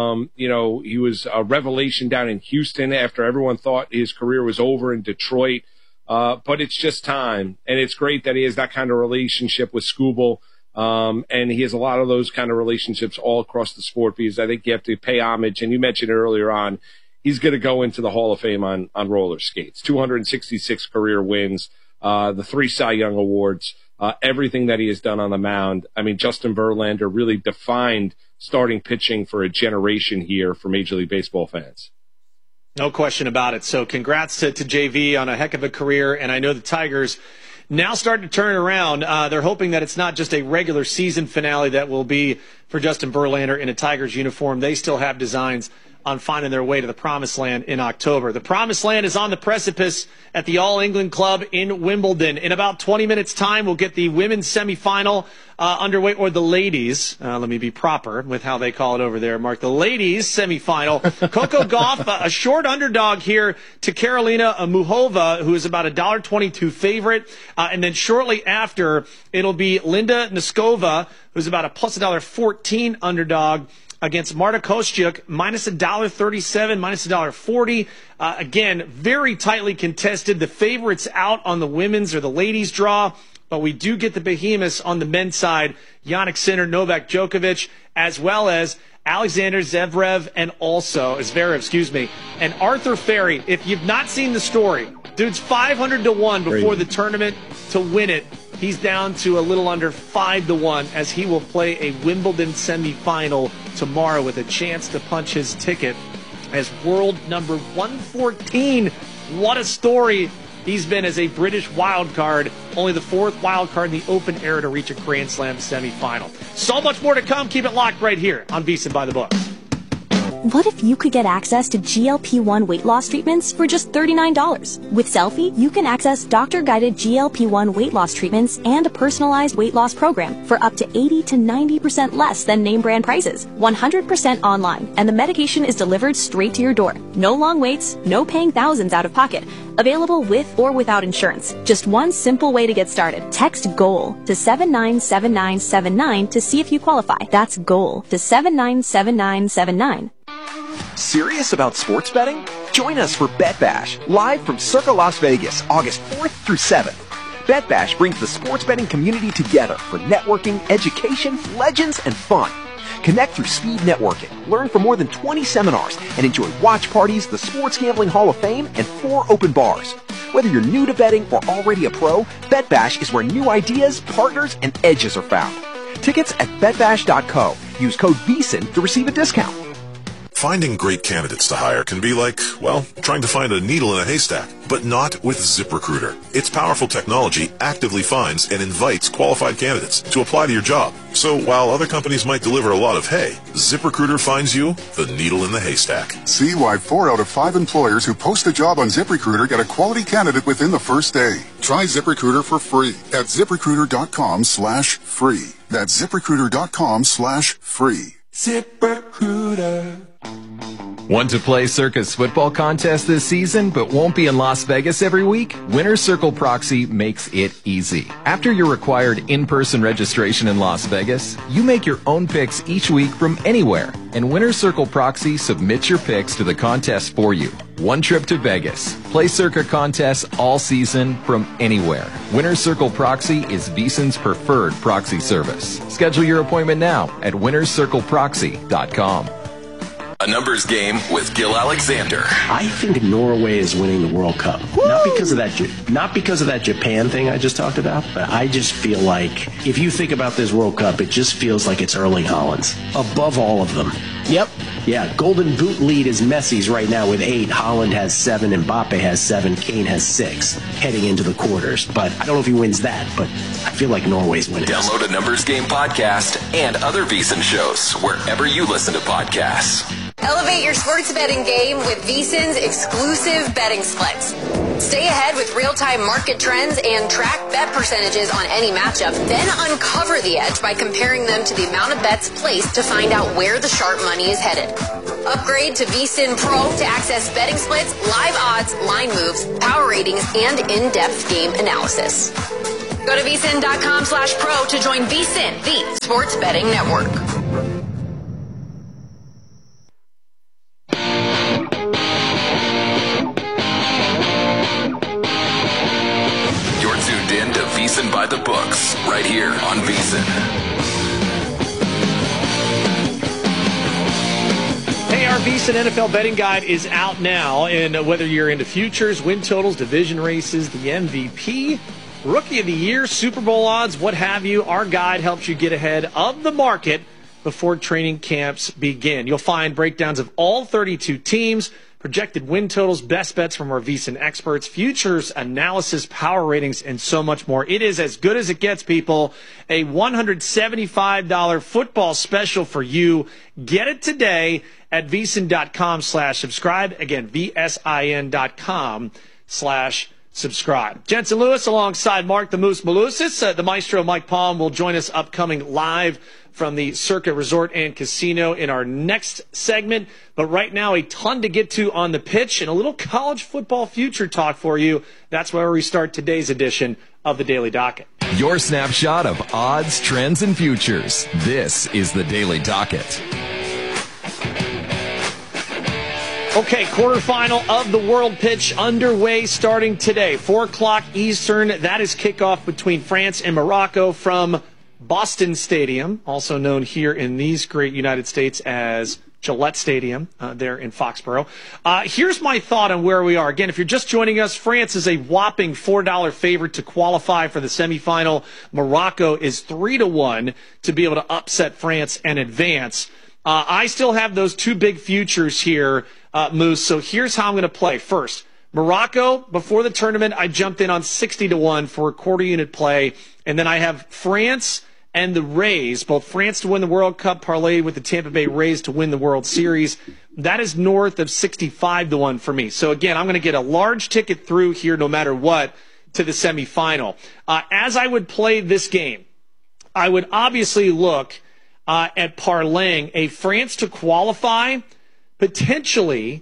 He was a revelation down in Houston after everyone thought his career was over in Detroit. But it's just time. And it's great that he has that kind of relationship with Skubal. And he has a lot of those kind of relationships all across the sport because I think you have to pay homage. And you mentioned it earlier on, he's going to go into the Hall of Fame on roller skates. 266 career wins, the 3 Cy Young Awards, everything that he has done on the mound. I mean, Justin Verlander really defined starting pitching for a generation here for Major League Baseball fans. No question about it. So congrats to JV on a heck of a career. And I know the Tigers now starting to turn it around. They're hoping that it's not just a regular season finale that will be for Justin Verlander in a Tigers uniform. They still have designs on finding their way to the Promised Land in October. The Promised Land is on the precipice at the All England Club in Wimbledon. In about 20 minutes' time, we'll get the women's semifinal underway, or the ladies. Let me be proper with how they call it over there, Mark. The ladies semifinal. Coco Gauff, a short underdog here to Karolina Muchova, who is about a $1.22 favorite. And then shortly after, it'll be Linda Noskova, who's about a plus $1.14 underdog, against Marta Kostyuk, minus $1.37, minus $1.40. Again, very tightly contested. The favorites out on the women's or the ladies' draw, but we do get the behemoths on the men's side. Jannik Sinner, Novak Djokovic, as well as Alexander Zverev and Arthur Ferry. If you've not seen the story, dude's 500-1 before the tournament to win it. He's down to a little under 5-1 as he will play a Wimbledon semifinal tomorrow with a chance to punch his ticket as world number 114. What a story he's been as a British wild card, only the 4th wild card in the Open era to reach a Grand Slam semifinal. So much more to come. Keep it locked right here on VSiN by the Book. What if you could get access to GLP-1 weight loss treatments for just $39? With Selfie, you can access doctor-guided GLP-1 weight loss treatments and a personalized weight loss program for up to 80 to 90% less than name brand prices. 100% online, and the medication is delivered straight to your door. No long waits, no paying thousands out of pocket. Available with or without insurance. Just one simple way to get started. Text GOAL to 797979 to see if you qualify. That's GOAL to 797979. Serious about sports betting? Join us for Bet Bash, live from Circa Las Vegas, August 4th through 7th. Bet Bash brings the sports betting community together for networking, education, legends, and fun. Connect through speed networking, learn from more than 20 seminars, and enjoy watch parties, the Sports Gambling Hall of Fame, and 4 open bars. Whether you're new to betting or already a pro, Bet Bash is where new ideas, partners, and edges are found. Tickets at betbash.co. Use code VSiN to receive a discount. Finding great candidates to hire can be like, well, trying to find a needle in a haystack, but not with ZipRecruiter. Its powerful technology actively finds and invites qualified candidates to apply to your job. So while other companies might deliver a lot of hay, ZipRecruiter finds you the needle in the haystack. See why 4 out of 5 employers who post a job on ZipRecruiter get a quality candidate within the first day. Try ZipRecruiter for free at ZipRecruiter.com/free. That's ZipRecruiter.com/free. ZipRecruiter. Want to play Circa's football contest this season but won't be in Las Vegas every week? Winner's Circle Proxy makes it easy. After your required in-person registration in Las Vegas, you make your own picks each week from anywhere, and Winner's Circle Proxy submits your picks to the contest for you. One trip to Vegas. Play Circa contests all season from anywhere. Winner's Circle Proxy is VSiN's preferred proxy service. Schedule your appointment now at winnerscircleproxy.com. A numbers game with Gil Alexander. I think Norway is winning the World Cup. Not because of that Japan thing I just talked about, but I just feel like if you think about this World Cup, it just feels like it's Erling Haaland's above all of them. Yep. Yeah, Golden Boot lead is Messi's right now with 8. Haaland has 7, Mbappe has 7, Kane has 6 heading into the quarters. But I don't know if he wins that, but I feel like Norway's winning. Download a Numbers Game podcast and other VSiN shows wherever you listen to podcasts. Elevate your sports betting game with VSiN's exclusive betting splits. Stay ahead with real-time market trends and track bet percentages on any matchup. Then uncover the edge by comparing them to the amount of bets placed to find out where the sharp money is headed. Upgrade to VSiN Pro to access betting splits, live odds, line moves, power ratings, and in-depth game analysis. Go to VSiN.com/pro to join VSiN, the sports betting network. VSiN by the books, right here on VSiN. Hey, our VSiN NFL betting guide is out now, and whether you're into futures, win totals, division races, the MVP, Rookie of the Year, Super Bowl odds, what have you, our guide helps you get ahead of the market before training camps begin. You'll find breakdowns of all 32 teams, projected win totals, best bets from our VSiN experts, futures analysis, power ratings, and so much more. It is as good as it gets, people. A $175 football special for you. Get it today at VSiN.com/subscribe. Again, VSIN.com/subscribe. Jensen Lewis alongside Mark the Moose Malusis. The Maestro Mike Palm will join us upcoming live from the Circa Resort and Casino in our next segment. But right now, a ton to get to on the pitch and a little college football future talk for you. That's where we start today's edition of the Daily Docket. Your snapshot of odds, trends, and futures. This is the Daily Docket. Okay, quarterfinal of the World Pitch underway starting today. 4 o'clock Eastern. That is kickoff between France and Morocco from Boston Stadium, also known here in these great United States as Gillette Stadium, there in Foxborough. Here's my thought on where we are. Again, if you're just joining us, France is a whopping $4 favorite to qualify for the semifinal. Morocco is 3-1 to be able to upset France and advance. I still have those two big futures here, Moose. So here's how I'm going to play. First, Morocco, before the tournament, I jumped in on 60-1 for a quarter unit play. And then I have France and the Rays, both France to win the World Cup, parlayed with the Tampa Bay Rays to win the World Series. That is north of 65-1 for me. So again, I'm going to get a large ticket through here no matter what to the semifinal. As I would play this game, I would obviously look at parlaying a France to qualify, potentially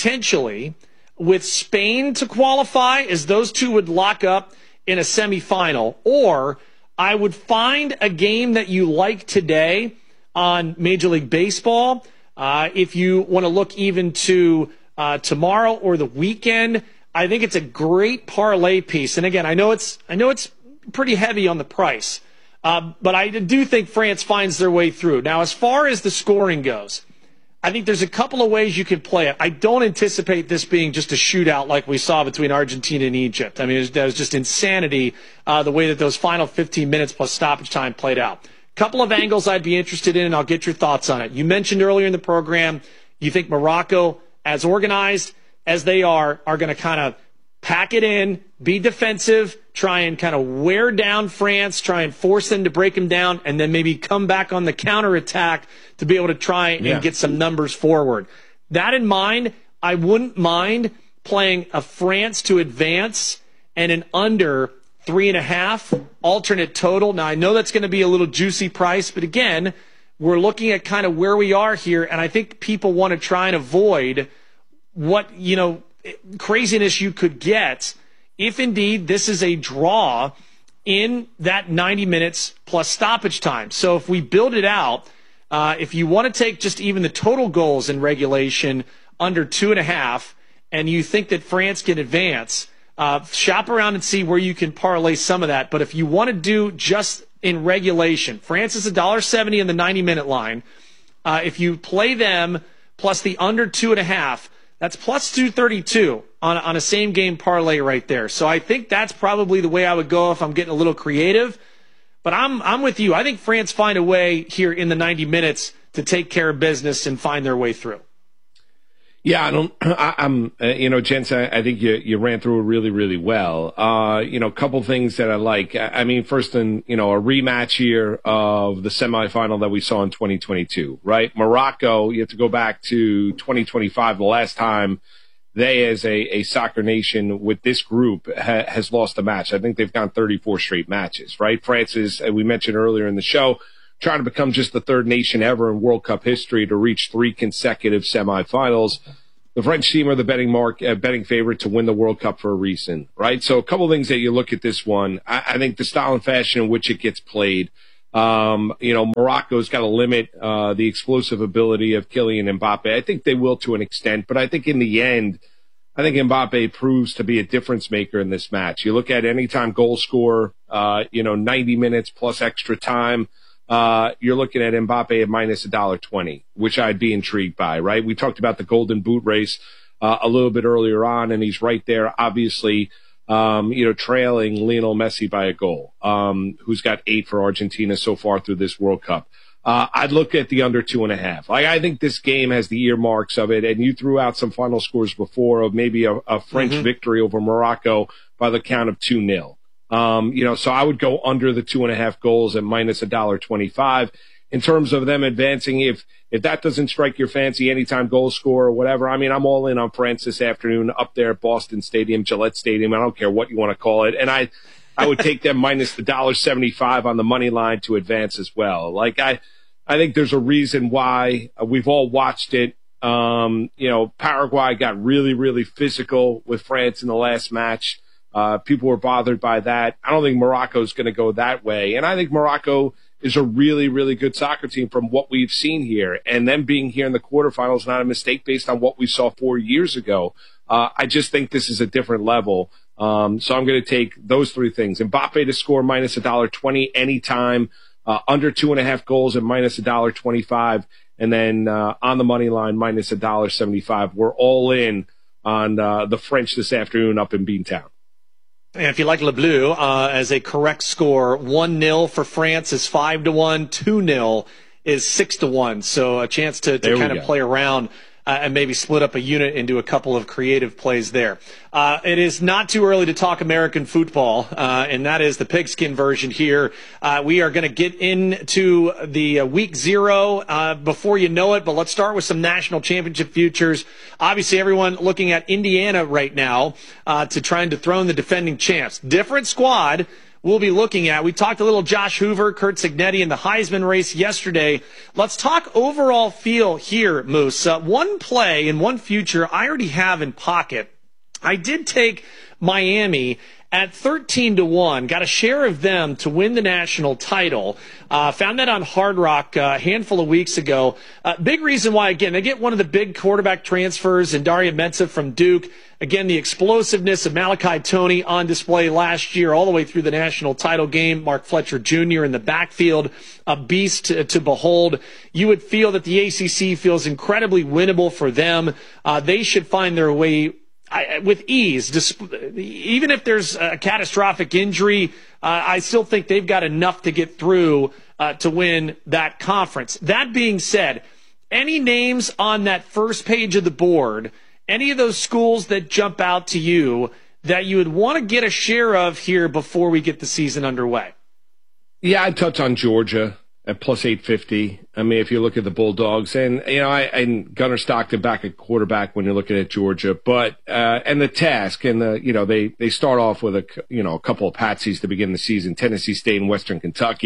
with Spain to qualify, as those two would lock up in a semifinal, or I would find a game that you like today on Major League Baseball. If you want to look even to tomorrow or the weekend, I think it's a great parlay piece. And again, I know it's pretty heavy on the price, but I do think France finds their way through. Now, as far as the scoring goes, I think there's a couple of ways you could play it. I don't anticipate this being just a shootout like we saw between Argentina and Egypt. I mean, that was just insanity, the way that those final 15 minutes plus stoppage time played out. Couple of angles I'd be interested in, and I'll get your thoughts on it. You mentioned earlier in the program, you think Morocco, as organized as they are going to kind of pack it in, be defensive, try and kind of wear down France, try and force them to break them down, and then maybe come back on the counterattack to be able to try and get some numbers forward. That in mind, I wouldn't mind playing a France to advance and an under 3.5 alternate total. Now, I know that's going to be a little juicy price, but again, we're looking at kind of where we are here, and I think people want to try and avoid what, craziness you could get if indeed this is a draw in that 90 minutes plus stoppage time. So if we build it out, if you want to take just even the total goals in regulation under 2.5, and you think that France can advance, shop around and see where you can parlay some of that. But if you want to do just in regulation, France is $1.70 in the 90-minute line. If you play them plus the under 2.5, that's plus 232 on a same-game parlay right there. So I think that's probably the way I would go if I'm getting a little creative. But I'm with you. I think France find a way here in the 90 minutes to take care of business and find their way through. Yeah, Jens, I think you ran through it really, really well. A couple things that I like. I mean, first, a rematch here of the semifinal that we saw in 2022, right? Morocco, you have to go back to 2025, the last time they, as a soccer nation with this group, has lost a match. I think they've gone 34 straight matches, right? France is, as we mentioned earlier in the show, trying to become just the third nation ever in World Cup history to reach 3 consecutive semifinals. The French team are the betting favorite to win the World Cup for a reason, right? So a couple of things that you look at this one. I think the style and fashion in which it gets played. Morocco's got to limit the explosive ability of Kylian Mbappe. I think they will to an extent, but I think in the end, I think Mbappe proves to be a difference maker in this match. You look at anytime goal scorer, 90 minutes plus extra time. You're looking at Mbappe at minus $1.20, which I'd be intrigued by, right? We talked about the Golden Boot race a little bit earlier on, and he's right there, obviously, trailing Lionel Messi by a goal, who's got 8 for Argentina so far through this World Cup. I'd look at the under 2.5. I think this game has the earmarks of it, and you threw out some final scores before of maybe a French victory over Morocco by the count of 2-0. So I would go under the 2.5 goals at minus $1.25. In terms of them advancing, if that doesn't strike your fancy, anytime goal scorer or whatever, I mean, I'm all in on France this afternoon up there at Boston Stadium, Gillette Stadium. I don't care what you want to call it. And I would take them minus the $1.75 on the money line to advance as well. I think there's a reason why we've all watched it. Paraguay got really, really physical with France in the last match. People were bothered by that. I don't think Morocco's going to go that way. And I think Morocco is a really, really good soccer team from what we've seen here. And them being here in the quarterfinals is not a mistake based on what we saw 4 years ago. I just think this is a different level. So I'm going to take those 3 things. Mbappe to score minus $1.20 anytime, under 2.5 goals at minus $1.25. And then on the money line, minus $1.75. We're all in on the French this afternoon up in Beantown. And if you like Le Bleu as a correct score, 1-0 for France is 5-1, 2-0 is 6-1. So a chance to kind of play around and maybe split up a unit into a couple of creative plays there. It is not too early to talk American football, and that is the pigskin version here. We are going to get into the week 0 before you know it, but let's start with some national championship futures. Obviously, everyone looking at Indiana right now to try and dethrone the defending champs. Different squad. We'll be looking at. We talked a little Josh Hoover, Kurt Cignetti in the Heisman race yesterday. Let's talk overall feel here, Moose. One play and one future I already have in pocket. I did take Miami at 13-1, got a share of them to win the national title. Found that on Hard Rock a handful of weeks ago. Big reason why, again, they get one of the big quarterback transfers in Daria Mensah from Duke. Again, the explosiveness of Malachi Toney on display last year all the way through the national title game. Mark Fletcher Jr. in the backfield, a beast to behold. You would feel that the ACC feels incredibly winnable for them. They should find their way with ease. Even if there's a catastrophic injury, I still think they've got enough to get through to win that conference. That being said, any names on that first page of the board, any of those schools that jump out to you that you would want to get a share of here before we get the season underway? Yeah, I'd touch on Georgia at plus 850. I mean, if you look at the Bulldogs, and and Gunnar Stockton back at quarterback when you're looking at Georgia, but and the task and they start off with a couple of patsies to begin the season, Tennessee State and Western Kentucky.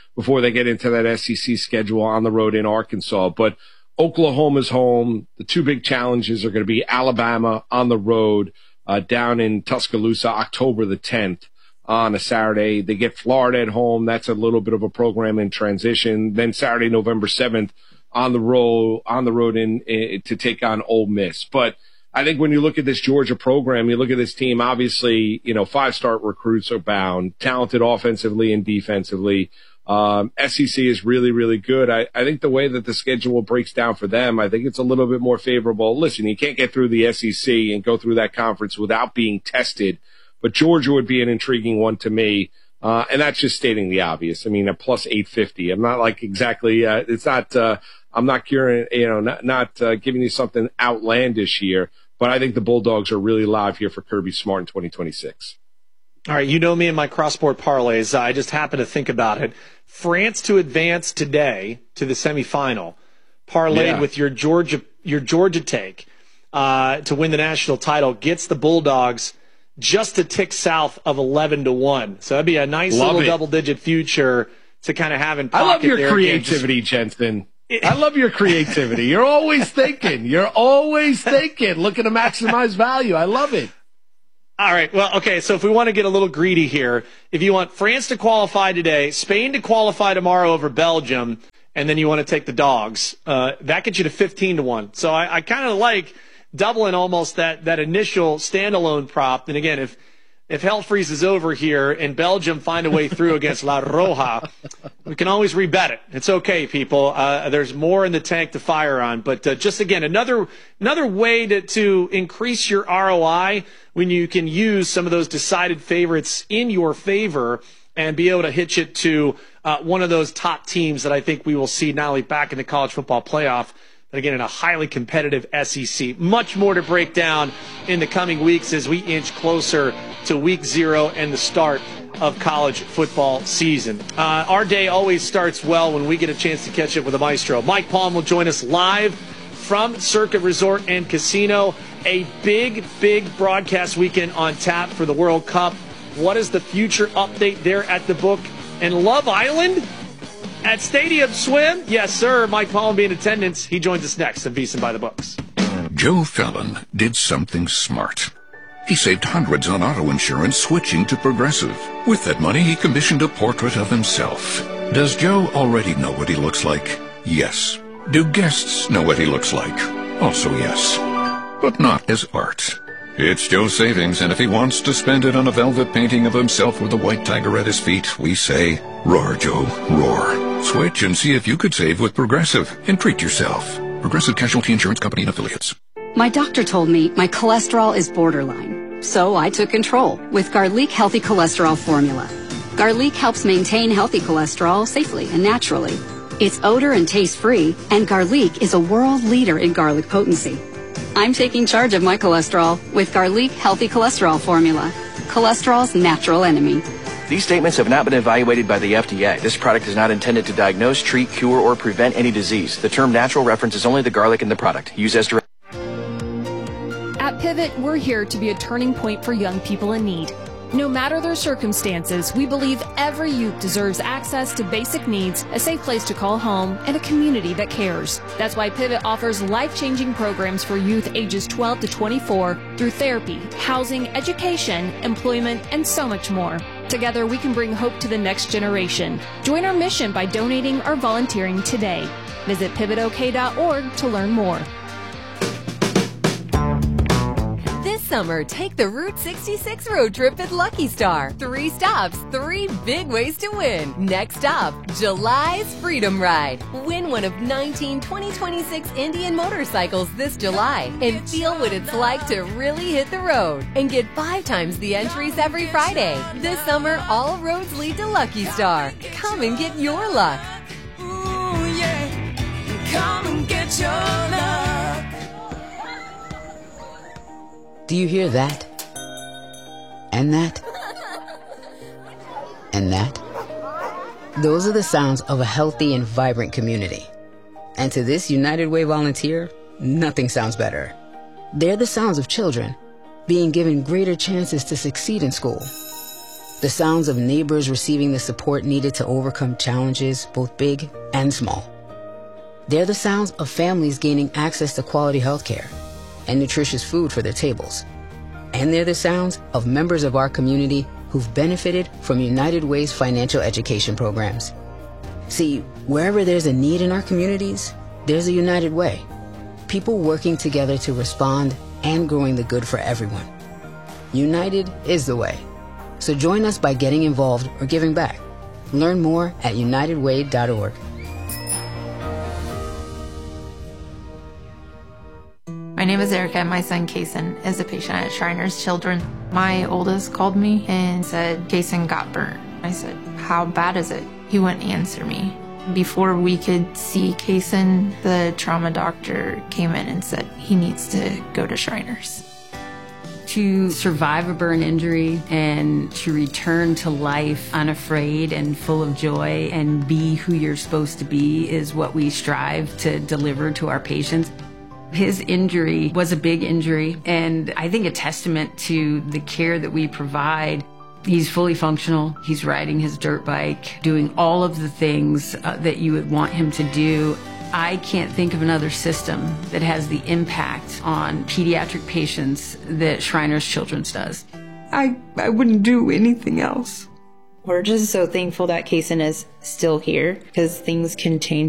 before they get into that SEC schedule on the road in Arkansas. But Oklahoma's home. The two big challenges are going to be Alabama on the road down in Tuscaloosa, October the 10th on a Saturday. They get Florida at home. That's a little bit of a program in transition. Then Saturday, November 7th on the road to take on Ole Miss. But I think when you look at this Georgia program, you look at this team, obviously, 5-star recruits are bound, talented offensively and defensively. SEC is really, really good. I think the way that the schedule breaks down for them, I think it's a little bit more favorable. Listen, you can't get through the SEC and go through that conference without being tested, but Georgia would be an intriguing one to me. And that's just stating the obvious. I mean, a plus 850. I'm not like exactly, I'm not curing, not giving you something outlandish here, but I think the Bulldogs are really live here for Kirby Smart in 2026. All right, you know me and my cross-sport parlays. I just happened to think about it. France to advance today to the semifinal, parlayed with your Georgia take to win the national title, gets the Bulldogs just a tick south of 11-1. So that'd be a nice little double-digit future to kind of have in pocket. I love your there creativity, Jensen. I love your creativity. You're always thinking. Looking to maximize value. I love it. All right. Well, okay. So if we want to get a little greedy here, if you want France to qualify today, Spain to qualify tomorrow over Belgium, and then you want to take the Dogs, that gets you to 15-1. So I kind of like doubling almost that initial standalone prop. And again, if hell freezes over here and Belgium find a way through against La Roja, we can always rebet it. It's okay, people. There's more in the tank to fire on. But just again, another way to increase your ROI when you can use some of those decided favorites in your favor and be able to hitch it to one of those top teams that I think we will see not only back in the college football playoff, but again, in a highly competitive SEC. Much more to break down in the coming weeks as we inch closer to week 0 and the start of college football season. Our day always starts well when we get a chance to catch up with the maestro. Mike Palm will join us live from Circuit Resort and Casino. A big, big broadcast weekend on tap for the World Cup. What is the future update there at the book? And Love Island at Stadium Swim? Yes, sir. Mike Palm will be in attendance. He joins us next on VSiN by the Books. Joe Fallon did something smart. He saved hundreds on auto insurance switching to Progressive. With that money, he commissioned a portrait of himself. Does Joe already know what he looks like? Yes. Do guests know what he looks like? Also yes. But not as art. It's Joe's savings, and if he wants to spend it on a velvet painting of himself with a white tiger at his feet, we say, roar, Joe, roar. Switch and see if you could save with Progressive and treat yourself. Progressive Casualty Insurance Company and Affiliates. My doctor told me my cholesterol is borderline, so I took control with Garlic Healthy Cholesterol Formula. Garlic helps maintain healthy cholesterol safely and naturally. It's odor and taste-free, and Garlic is a world leader in garlic potency. I'm taking charge of my cholesterol with Garlic Healthy Cholesterol Formula, cholesterol's natural enemy. These statements have not been evaluated by the FDA. This product is not intended to diagnose, treat, cure, or prevent any disease. The term natural references only the garlic in the product. Use as directed. At Pivot, we're here to be a turning point for young people in need. No matter their circumstances, we believe every youth deserves access to basic needs, a safe place to call home, and a community that cares. That's why Pivot offers life-changing programs for youth ages 12 to 24 through therapy, housing, education, employment, and so much more. Together, we can bring hope to the next generation. Join our mission by donating or volunteering today. Visit pivotok.org to learn more. This summer, take the Route 66 road trip at Lucky Star. 3 stops, 3 big ways to win. Next stop, July's Freedom Ride. Win one of 19 2026 Indian motorcycles this July and feel what it's like to really hit the road. And get 5 times the entries every Friday. This summer, all roads lead to Lucky Star. Come and get your luck. Ooh, yeah. Come and get your luck. Do you hear that? And that? And that? Those are the sounds of a healthy and vibrant community. And to this United Way volunteer, nothing sounds better. They're the sounds of children being given greater chances to succeed in school. The sounds of neighbors receiving the support needed to overcome challenges, both big and small. They're the sounds of families gaining access to quality health care and nutritious food for their tables. And they're the sounds of members of our community who've benefited from United Way's financial education programs. See, wherever there's a need in our communities, there's a United Way. People working together to respond and growing the good for everyone. United is the way. So join us by getting involved or giving back. Learn more at unitedway.org. My name is Erica, and my son Kason is a patient at Shriners Children. My oldest called me and said Kason got burnt. I said, how bad is it? He wouldn't answer me. Before we could see Kason, the trauma doctor came in and said he needs to go to Shriners. To survive a burn injury and to return to life unafraid and full of joy and be who you're supposed to be is what we strive to deliver to our patients. His injury was a big injury, and I think a testament to the care that we provide. He's fully functional. He's riding his dirt bike, doing all of the things that you would want him to do. I can't think of another system that has the impact on pediatric patients that Shriners Children's does. I wouldn't do anything else. We're just so thankful that Kason is still here, because things can change